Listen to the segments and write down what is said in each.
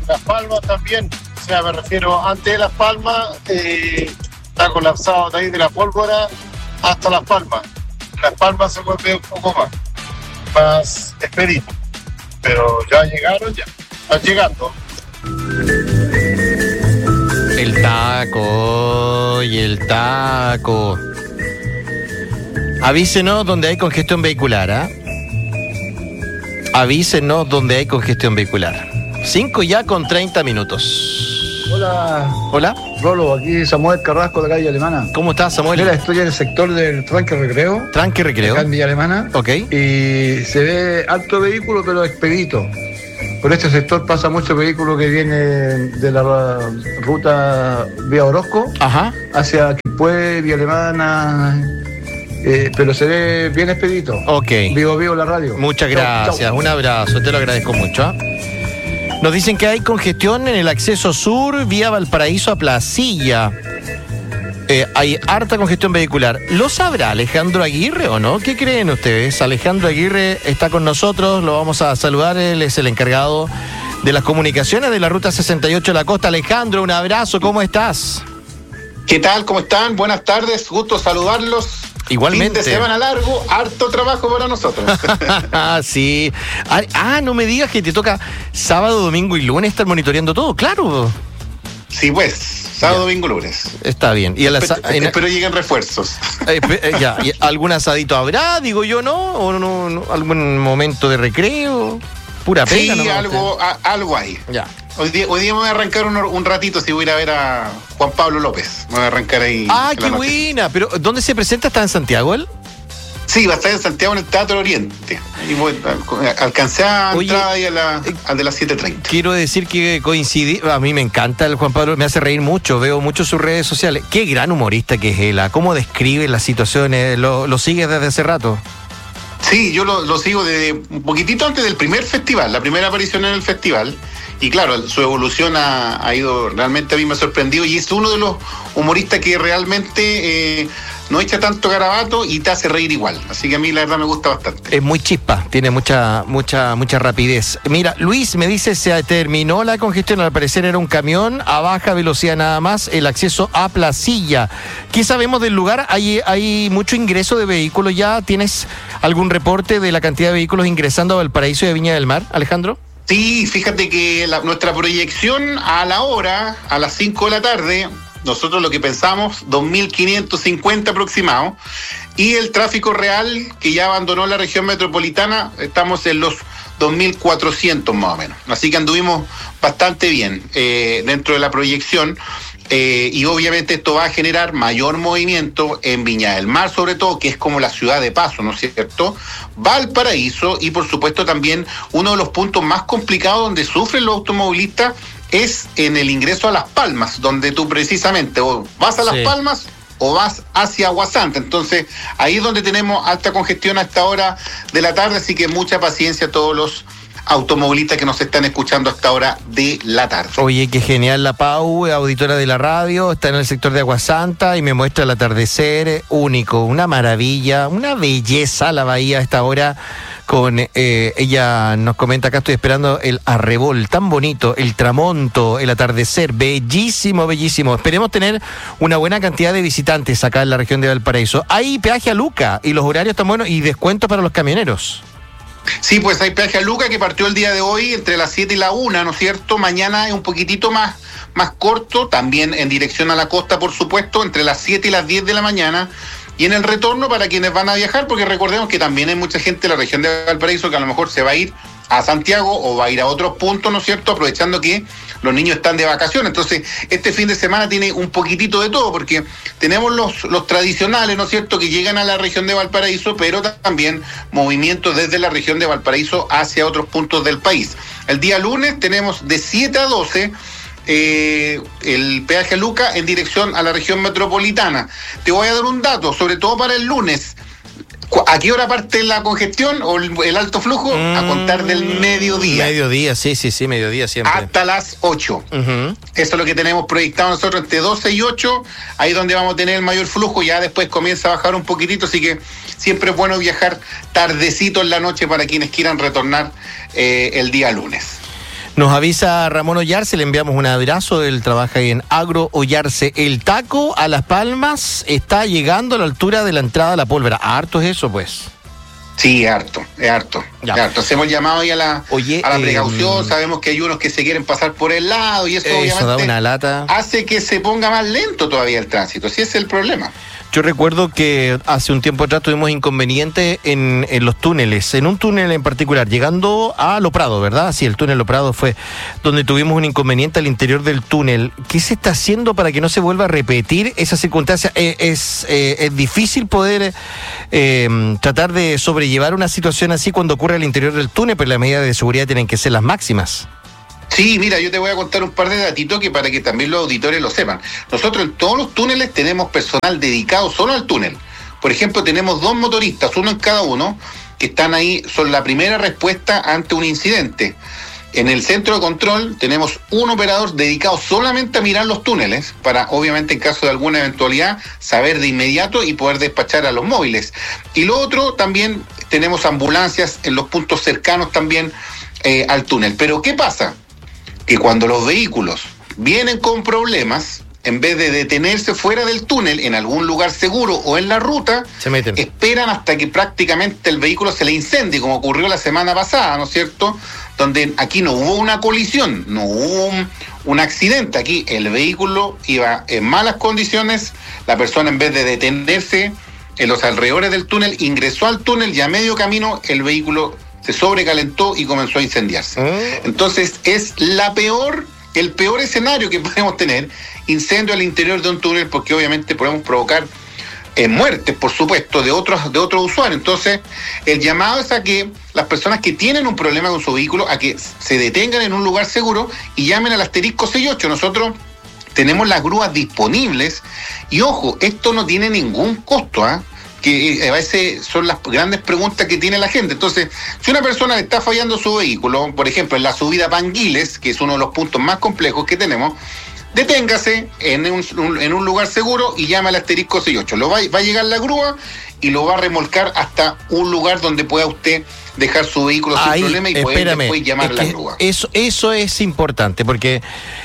Las Palmas también, o sea, me refiero, antes de Las Palmas, está colapsado de ahí de la Pólvora hasta Las Palmas. Las Palmas se vuelve un poco más expedito, pero ya llegaron, ya están llegando. El taco y el taco. Avísenos donde hay congestión vehicular, ¿ah? Avísenos donde hay congestión vehicular. 5 ya con 30 minutos. Hola. Hola. Rolo, aquí Samuel Carrasco de la calle Alemana. ¿Cómo estás, Samuel? Mira, estoy en el sector del Tranque Recreo. Tranque Recreo. Acá en Villa Alemana. Ok. Y se ve alto vehículo, pero expedito. Por este sector pasa mucho vehículo que viene de la ruta Vía Orozco. Ajá. Hacia Quilpué, Villa Alemana. Pero se ve bien expedito. Ok. Vivo la radio. Muchas gracias. Chau. Un abrazo, te lo agradezco mucho, ¿eh? Nos dicen que hay congestión en el acceso sur vía Valparaíso a Placilla. Hay harta congestión vehicular. ¿Lo sabrá Alejandro Aguirre o no? ¿Qué creen ustedes? Alejandro Aguirre está con nosotros, lo vamos a saludar. Él es el encargado de las comunicaciones de la Ruta 68 de la Costa. Alejandro, un abrazo, ¿cómo estás? ¿Qué tal? ¿Cómo están? Buenas tardes, gusto saludarlos. Igualmente. Fin de semana largo, harto trabajo para nosotros. Sí. No me digas que te toca sábado, domingo y lunes estar monitoreando todo, claro. Sí, pues, sábado, ya. Domingo, lunes. Está bien. Y espero lleguen refuerzos. Ya. ¿Y algún asadito habrá, digo yo, no? ¿O no? ¿Algún momento de recreo? Pura pena, sí, ¿no? algo hay. Ya. Hoy día me voy a arrancar un ratito, si voy a ir a ver a Juan Pablo López. Me voy a arrancar ahí. Qué buena. Pero ¿dónde se presenta? ¿Está en Santiago él? Sí, va a estar en Santiago en el Teatro Oriente. Y alcancé a entrar ahí al de las 7:30. Quiero decir que coincidí. A mí me encanta el Juan Pablo, me hace reír mucho, veo mucho sus redes sociales. Qué gran humorista que es él. ¿Cómo describe las situaciones? ¿Lo sigues desde hace rato? Sí, yo lo sigo desde un poquitito antes del primer festival, la primera aparición en el festival. Y claro, su evolución ha ido, realmente a mí me ha sorprendido, y es uno de los humoristas que realmente no echa tanto garabato y te hace reír igual. Así que a mí la verdad me gusta bastante. Es muy chispa, tiene mucha rapidez. Mira, Luis me dice, se terminó la congestión, al parecer era un camión a baja velocidad nada más, el acceso a Placilla. ¿Qué sabemos del lugar? ¿Hay mucho ingreso de vehículos ya? ¿Tienes algún reporte de la cantidad de vehículos ingresando a Valparaíso y a Viña del Mar, Alejandro? Sí, fíjate que nuestra proyección a la hora, a las 5 de la tarde, nosotros lo que pensamos, 2.550 aproximados, y el tráfico real que ya abandonó la región metropolitana, estamos en los 2.400 más o menos. Así que anduvimos bastante bien dentro de la proyección. Y obviamente esto va a generar mayor movimiento en Viña del Mar, sobre todo, que es como la ciudad de paso, ¿no es cierto? Valparaíso, y por supuesto también uno de los puntos más complicados donde sufren los automovilistas es en el ingreso a Las Palmas, donde tú precisamente o vas a Las Palmas o vas hacia Aguasanta. Entonces ahí es donde tenemos alta congestión a esta hora de la tarde, así que mucha paciencia a todos los automovilistas que nos están escuchando a esta hora de la tarde. Oye, qué genial la Pau, auditora de la radio, está en el sector de Aguasanta y me muestra el atardecer único, una maravilla, una belleza la bahía a esta hora. Ella nos comenta, acá estoy esperando el arrebol, tan bonito, el tramonto, el atardecer, bellísimo, bellísimo. Esperemos tener una buena cantidad de visitantes acá en la región de Valparaíso. Hay peaje a Luca y los horarios están buenos y descuentos para los camioneros. Sí, pues hay peaje a Luca que partió el día de hoy entre las 7 y la 1, ¿no es cierto? Mañana es un poquitito más corto, también en dirección a la costa, por supuesto, entre las 7 y las 10 de la mañana. Y en el retorno para quienes van a viajar, porque recordemos que también hay mucha gente de la región de Valparaíso que a lo mejor se va a ir a Santiago o va a ir a otros puntos, ¿no es cierto?, aprovechando que los niños están de vacaciones. Entonces, este fin de semana tiene un poquitito de todo, porque tenemos los tradicionales, ¿no es cierto?, que llegan a la región de Valparaíso, pero también movimientos desde la región de Valparaíso hacia otros puntos del país. El día lunes tenemos de 7 a 12 el peaje a Luca en dirección a la región metropolitana. Te voy a dar un dato, sobre todo para el lunes. ¿A qué hora parte la congestión o el alto flujo? A contar del mediodía. Mediodía, sí, mediodía siempre. Hasta las 8. Uh-huh. Eso es lo que tenemos proyectado nosotros entre 12 y 8. Ahí es donde vamos a tener el mayor flujo. Ya después comienza a bajar un poquitito, así que siempre es bueno viajar tardecito en la noche para quienes quieran retornar el día lunes. Nos avisa Ramón Ollarse, le enviamos un abrazo, él trabaja ahí en Agro Ollarse. El taco a Las Palmas está llegando a la altura de la entrada a La Pólvora. ¿Harto es eso, pues? Sí, harto. Hacemos llamado ahí a la precaución, sabemos que hay unos que se quieren pasar por el lado y eso obviamente da una lata. Hace que se ponga más lento todavía el tránsito, ese es el problema. Yo recuerdo que hace un tiempo atrás tuvimos inconveniente en los túneles, en un túnel en particular, llegando a Lo Prado, ¿verdad? Sí, el túnel Lo Prado fue donde tuvimos un inconveniente al interior del túnel. ¿Qué se está haciendo para que no se vuelva a repetir esa circunstancia? Es difícil poder tratar de sobrellevar una situación así cuando ocurre al interior del túnel, pero las medidas de seguridad tienen que ser las máximas. Sí, mira, yo te voy a contar un par de datitos que para que también los auditores lo sepan. Nosotros en todos los túneles tenemos personal dedicado solo al túnel. Por ejemplo, tenemos 2 motoristas, uno en cada uno, que están ahí, son la primera respuesta ante un incidente. En el centro de control tenemos un operador dedicado solamente a mirar los túneles, para obviamente en caso de alguna eventualidad saber de inmediato y poder despachar a los móviles. Y lo otro, también tenemos ambulancias en los puntos cercanos también al túnel. Pero ¿qué pasa? Que cuando los vehículos vienen con problemas, en vez de detenerse fuera del túnel, en algún lugar seguro o en la ruta, se meten. Esperan hasta que prácticamente el vehículo se le incendie, como ocurrió la semana pasada, ¿no es cierto? Donde aquí no hubo una colisión, no hubo un accidente, aquí el vehículo iba en malas condiciones, la persona en vez de detenerse en los alrededores del túnel, ingresó al túnel y a medio camino el vehículo se sobrecalentó y comenzó a incendiarse. Entonces es el peor escenario que podemos tener, incendio al interior de un túnel, porque obviamente podemos provocar muertes, por supuesto, de otros usuarios. Entonces, el llamado es a que las personas que tienen un problema con su vehículo, a que se detengan en un lugar seguro y llamen al asterisco 68. Nosotros tenemos las grúas disponibles y ojo, esto no tiene ningún costo, que a veces son las grandes preguntas que tiene la gente. Entonces, si una persona le está fallando su vehículo, por ejemplo, en la subida Panguiles, que es uno de los puntos más complejos que tenemos, deténgase en un lugar seguro y llame al asterisco 68. Va a llegar la grúa y lo va a remolcar hasta un lugar donde pueda usted dejar su vehículo sin problema y poder después llamar a la grúa. Eso es importante, porque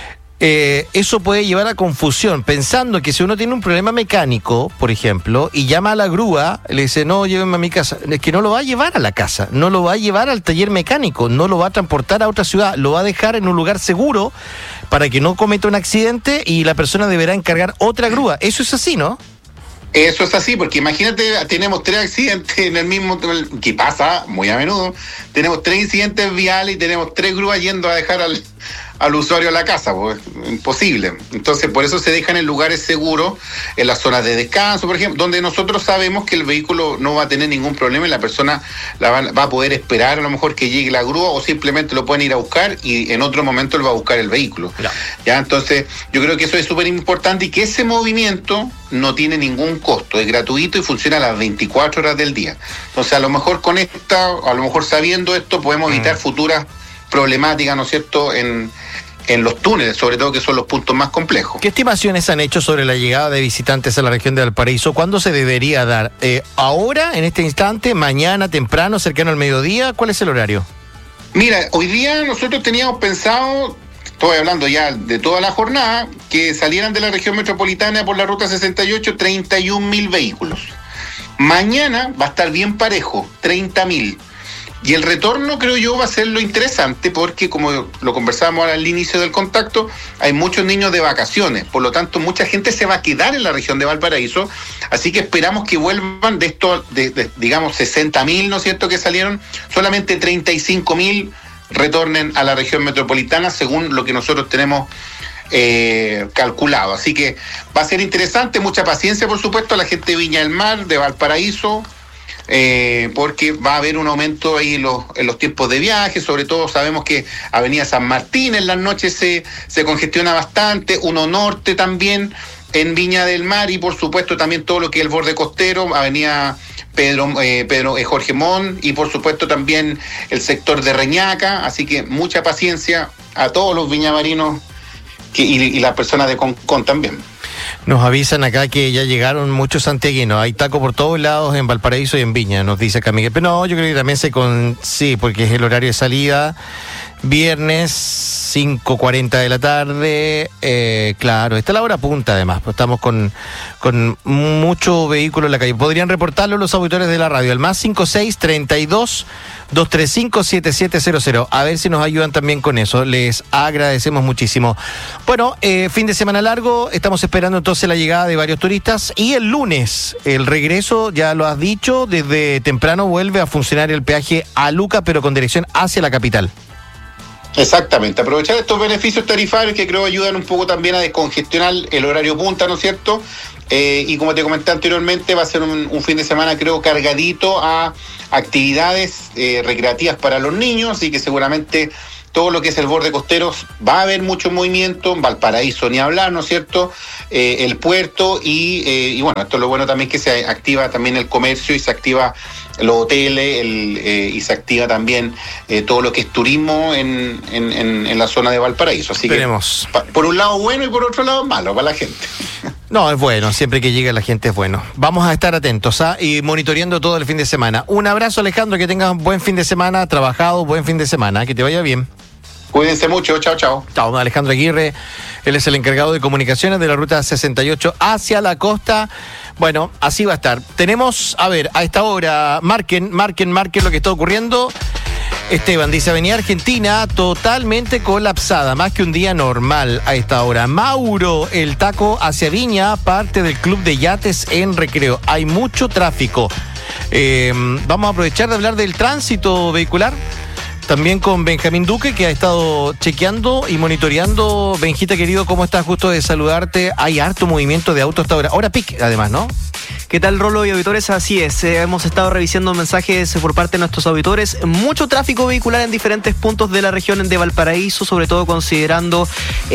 eso puede llevar a confusión, pensando que si uno tiene un problema mecánico, por ejemplo, y llama a la grúa, le dice, no, llévenme a mi casa, es que no lo va a llevar a la casa, no lo va a llevar al taller mecánico, no lo va a transportar a otra ciudad, lo va a dejar en un lugar seguro para que no cometa un accidente y la persona deberá encargar otra grúa. Eso es así, ¿no? Eso es así, porque imagínate, tenemos 3 accidentes en el mismo, que pasa muy a menudo, tenemos 3 incidentes viales y tenemos 3 grúas yendo a dejar al usuario a la casa, pues imposible. Entonces, por eso se dejan en lugares seguros, en las zonas de descanso, por ejemplo, donde nosotros sabemos que el vehículo no va a tener ningún problema y la persona va a poder esperar a lo mejor que llegue la grúa o simplemente lo pueden ir a buscar y en otro momento él va a buscar el vehículo. Ya, entonces, yo creo que eso es súper importante y que ese movimiento no tiene ningún costo, es gratuito y funciona a las 24 horas del día. Entonces, a lo mejor con a lo mejor sabiendo esto, podemos evitar futuras problemáticas, ¿no es cierto?, en los túneles, sobre todo que son los puntos más complejos. ¿Qué estimaciones han hecho sobre la llegada de visitantes a la región de Valparaíso? ¿Cuándo se debería dar? ¿Ahora, en este instante, mañana, temprano, cercano al mediodía? ¿Cuál es el horario? Mira, hoy día nosotros teníamos pensado, estoy hablando ya de toda la jornada, que salieran de la región metropolitana por la ruta 68 31.000 vehículos. Mañana va a estar bien parejo, 30.000. Y el retorno, creo yo, va a ser lo interesante porque, como lo conversábamos al inicio del contacto, hay muchos niños de vacaciones. Por lo tanto, mucha gente se va a quedar en la región de Valparaíso. Así que esperamos que vuelvan de estos, digamos, 60.000, ¿no es cierto?, que salieron. Solamente 35.000 retornen a la región metropolitana, según lo que nosotros tenemos calculado. Así que va a ser interesante. Mucha paciencia, por supuesto, a la gente de Viña del Mar, de Valparaíso, porque va a haber un aumento ahí en los tiempos de viaje. Sobre todo sabemos que Avenida San Martín en las noches se congestiona bastante, 1 Norte también en Viña del Mar y por supuesto también todo lo que es el borde costero, Avenida Jorge Montt y por supuesto también el sector de Reñaca. Así que mucha paciencia a todos los viñamarinos y las personas de Concón también. Nos avisan acá que ya llegaron muchos santiaguinos. Hay taco por todos lados en Valparaíso y en Viña, nos dice acá Miguel. Pero no, yo creo que también sí, porque es el horario de salida. Viernes 5:40 de la tarde, claro, está la hora punta además, pues estamos con mucho vehículo en la calle. Podrían reportarlo los auditores de la radio, el más 5632-235-7700. A ver si nos ayudan también con eso, les agradecemos muchísimo. Bueno, fin de semana largo, estamos esperando entonces la llegada de varios turistas y el lunes, el regreso, ya lo has dicho, desde temprano vuelve a funcionar el peaje a Luca, pero con dirección hacia la capital. Exactamente, aprovechar estos beneficios tarifarios que creo ayudan un poco también a descongestionar el horario punta, ¿no es cierto? Y como te comenté anteriormente, va a ser un fin de semana, creo, cargadito a actividades recreativas para los niños, así que seguramente todo lo que es el borde costero va a haber mucho movimiento, Valparaíso ni hablar, ¿no es cierto? El puerto y bueno, esto es lo bueno también, que se activa también el comercio y se activa los hoteles y se activa también todo lo que es turismo en la zona de Valparaíso. Así Esperemos. Que por un lado bueno y por otro lado malo para la gente. No, es bueno, siempre que llegue la gente es bueno. Vamos a estar atentos y monitoreando todo el fin de semana. Un abrazo, Alejandro, que tengas un buen fin de semana, trabajado, buen fin de semana, que te vaya bien. Cuídense mucho, chao, chao. Chao, Alejandro Aguirre, él es el encargado de comunicaciones de la ruta 68 hacia la costa. Bueno, así va a estar. Tenemos, a ver, a esta hora, marquen lo que está ocurriendo. Esteban dice, Avenida Argentina totalmente colapsada, más que un día normal a esta hora. Mauro, el taco hacia Viña, parte del club de yates en Recreo. Hay mucho tráfico. Vamos a aprovechar de hablar del tránsito vehicular. También con Benjamín Duque, que ha estado chequeando y monitoreando. Benjita, querido, ¿cómo estás? Gusto de saludarte. Hay harto movimiento de autos hasta ahora. Hora pic, además, ¿no? ¿Qué tal, Rolo y auditores? Así es, hemos estado revisando mensajes por parte de nuestros auditores. Mucho tráfico vehicular en diferentes puntos de la región de Valparaíso, sobre todo considerando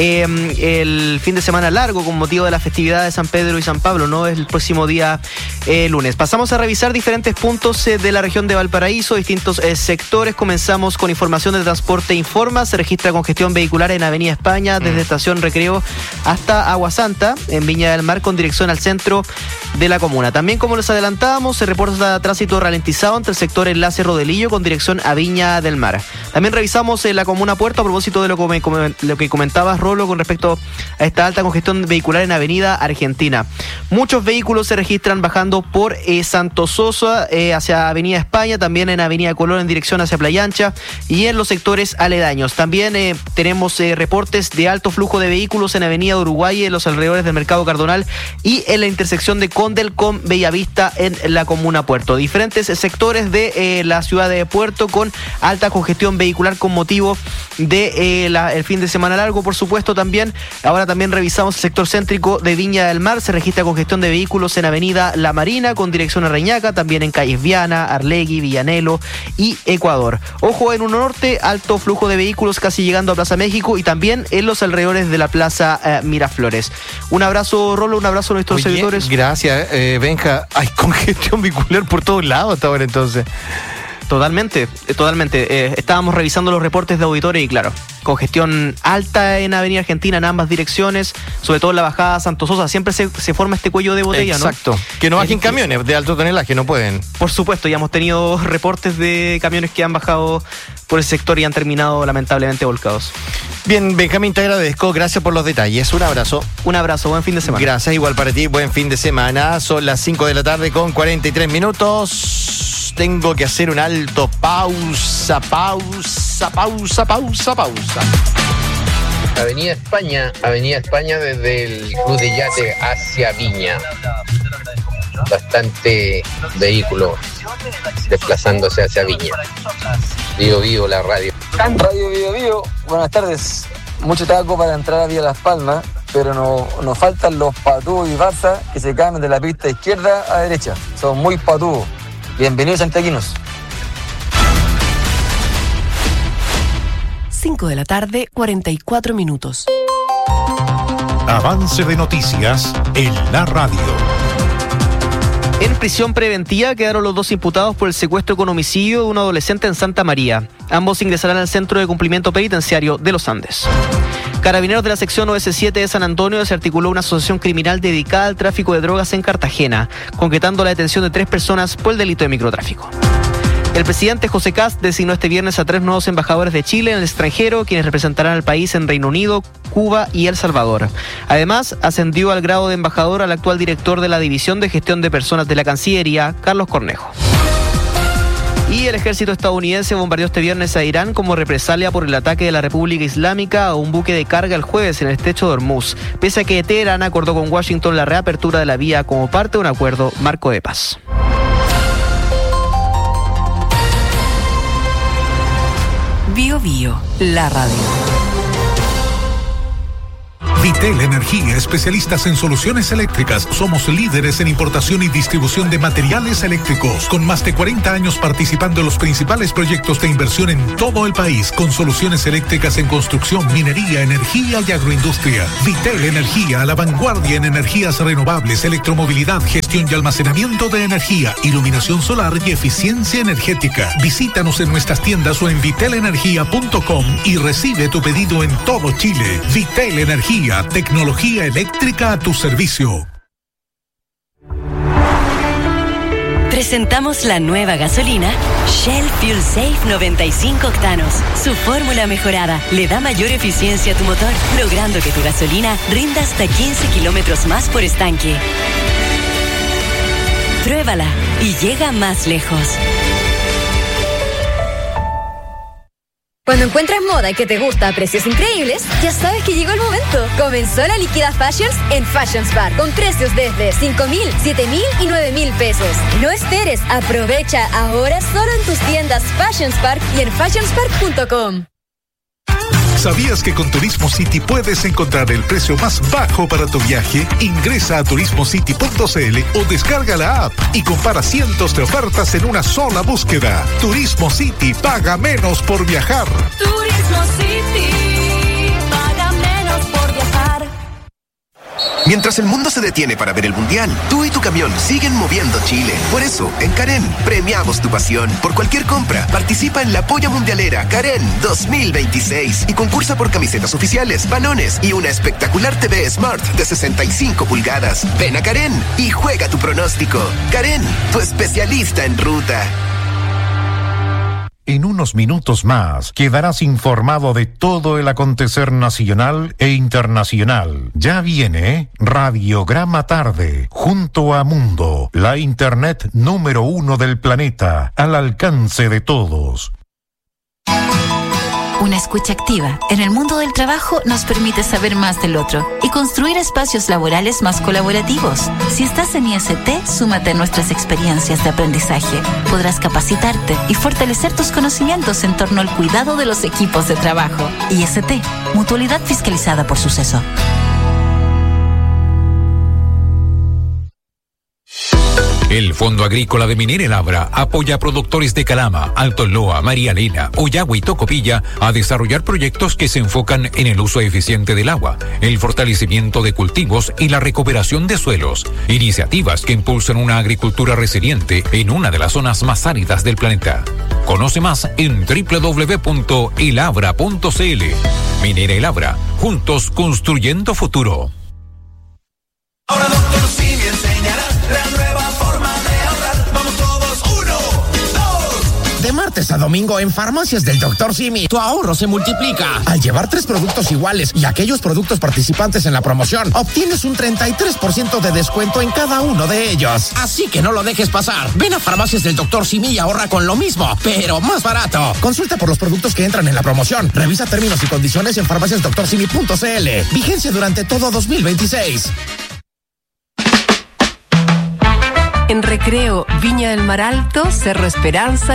el fin de semana largo con motivo de la festividad de San Pedro y San Pablo, ¿no? Es el próximo día lunes. Pasamos a revisar diferentes puntos de la región de Valparaíso, distintos sectores. Comenzamos con información de Transporte Informa. Se registra congestión vehicular en Avenida España, desde Estación Recreo hasta Agua Santa, en Viña del Mar, con dirección al centro de la comuna. También, como les adelantábamos, se reporta tránsito ralentizado entre el sector Enlace Rodelillo con dirección a Viña del Mar. También revisamos la comuna Puerto a propósito de lo que comentabas, Rolo, con respecto a esta alta congestión vehicular en Avenida Argentina. Muchos vehículos se registran bajando por Santo Sosa hacia Avenida España, también en Avenida Colón en dirección hacia Playa Ancha y en los sectores aledaños. También tenemos reportes de alto flujo de vehículos en Avenida Uruguay, en los alrededores del Mercado Cardonal y en la intersección de Condel con Bellavista en la comuna Puerto. Diferentes sectores de la ciudad de Puerto con alta congestión vehicular con motivo de el fin de semana largo, por supuesto. También ahora también revisamos el sector céntrico de Viña del Mar. Se registra congestión de vehículos en Avenida La Marina con dirección a Reñaca, también en calles Viana, Arlegui, Villanelo y Ecuador. Ojo, en Uno Norte, alto flujo de vehículos casi llegando a Plaza México y también en los alrededores de la Plaza Miraflores. Un abrazo, Rolo, un abrazo a nuestros seguidores. Gracias, Benja. Hay congestión vehicular por todos lados hasta ahora, entonces. Totalmente. Estábamos revisando los reportes de auditores y claro, congestión alta en Avenida Argentina en ambas direcciones, sobre todo en la bajada a Santo Sosa. Siempre se forma este cuello de botella, exacto, ¿no? Exacto. Que no bajen camiones de alto tonelaje, no pueden. Por supuesto, ya hemos tenido reportes de camiones que han bajado por el sector y han terminado lamentablemente volcados. Bien, Benjamín, te agradezco. Gracias por los detalles. Un abrazo. Un abrazo, buen fin de semana. Gracias, igual para ti. Buen fin de semana. Son las 5 de la tarde con 43 minutos. Tengo que hacer un alto. Pausa. Avenida España desde el Club de Yate hacia Viña. Bastante vehículos desplazándose hacia Viña. Vivo la radio. Radio, buenas tardes. Mucho taco para entrar a Vía Las Palmas, pero nos faltan los patúos y Barça que se cambian de la pista izquierda a derecha. Son muy patúos. Bienvenidos, santiaguinos. 5 de la tarde, 44 minutos. Avance de noticias en la radio. En prisión preventiva quedaron los dos imputados por el secuestro con homicidio de un adolescente en Santa María. Ambos ingresarán al Centro de Cumplimiento Penitenciario de Los Andes. Carabineros de la sección OS7 de San Antonio desarticuló una asociación criminal dedicada al tráfico de drogas en Cartagena, concretando la detención de 3 personas por el delito de microtráfico. El presidente José Kast designó este viernes a 3 nuevos embajadores de Chile en el extranjero, quienes representarán al país en Reino Unido, Cuba y El Salvador. Además, ascendió al grado de embajador al actual director de la División de Gestión de Personas de la Cancillería, Carlos Cornejo. Y el ejército estadounidense bombardeó este viernes a Irán como represalia por el ataque de la República Islámica a un buque de carga el jueves en el estrecho de Hormuz, pese a que Teherán acordó con Washington la reapertura de la vía como parte de un acuerdo marco de paz. Bio Bio, la radio. Vitel Energía, especialistas en soluciones eléctricas. Somos líderes en importación y distribución de materiales eléctricos, con más de 40 años participando en los principales proyectos de inversión en todo el país, con soluciones eléctricas en construcción, minería, energía y agroindustria. Vitel Energía, a la vanguardia en energías renovables, electromovilidad, gestión y almacenamiento de energía, iluminación solar y eficiencia energética. Visítanos en nuestras tiendas o en vitelenergia.com y recibe tu pedido en todo Chile. Vitel Energía, tecnología eléctrica a tu servicio. Presentamos la nueva gasolina Shell Fuel Safe 95 octanos. Su fórmula mejorada le da mayor eficiencia a tu motor, logrando que tu gasolina rinda hasta 15 kilómetros más por estanque. Pruébala y llega más lejos. Cuando encuentras moda que te gusta a precios increíbles, ya sabes que llegó el momento. Comenzó la Liquida Fashions en Fashions Bar, con precios desde 5,000, 7,000 y 9,000 pesos. No esperes, aprovecha ahora solo en tus tiendas Fashions Park y en fashionspark.com. ¿Sabías que con Turismo City puedes encontrar el precio más bajo para tu viaje? Ingresa a turismocity.cl o descarga la app y compara cientos de ofertas en una sola búsqueda. Turismo City, paga menos por viajar. Turismo City, paga menos por viajar. Mientras el mundo se detiene para ver el Mundial, tú y tu camión siguen moviendo Chile. Por eso, en Karen, premiamos tu pasión. Por cualquier compra, participa en la Polla Mundialera Karen 2026 y concursa por camisetas oficiales, balones y una espectacular TV Smart de 65 pulgadas. Ven a Karen y juega tu pronóstico. Karen, tu especialista en ruta. En unos minutos más quedarás informado de todo el acontecer nacional e internacional. Ya viene Radiograma Tarde, junto a Mundo, la internet número 1 del planeta, al alcance de todos. Una escucha activa en el mundo del trabajo nos permite saber más del otro y construir espacios laborales más colaborativos. Si estás en IST, súmate a nuestras experiencias de aprendizaje. Podrás capacitarte y fortalecer tus conocimientos en torno al cuidado de los equipos de trabajo. IST, mutualidad fiscalizada por Suceso. El Fondo Agrícola de Minera El Abra apoya a productores de Calama, Alto Loa, María Elena, Oyagua y Tocopilla a desarrollar proyectos que se enfocan en el uso eficiente del agua, el fortalecimiento de cultivos y la recuperación de suelos. Iniciativas que impulsan una agricultura resiliente en una de las zonas más áridas del planeta. Conoce más en www.elabra.cl. Minera El Abra, juntos construyendo futuro. Ahora Dr. Simi enseñará la nueva forma de ahorrar. Vamos todos, 1, 2. De martes a domingo en Farmacias del Dr. Simi, tu ahorro se multiplica. Al llevar 3 productos iguales y aquellos productos participantes en la promoción, obtienes un 33% de descuento en cada uno de ellos. Así que no lo dejes pasar. Ven a Farmacias del Dr. Simi y ahorra con lo mismo, pero más barato. Consulta por los productos que entran en la promoción. Revisa términos y condiciones en farmaciasdoctorsimi.cl. Vigencia durante todo 2026. En Recreo, Viña del Mar Alto, Cerro Esperanza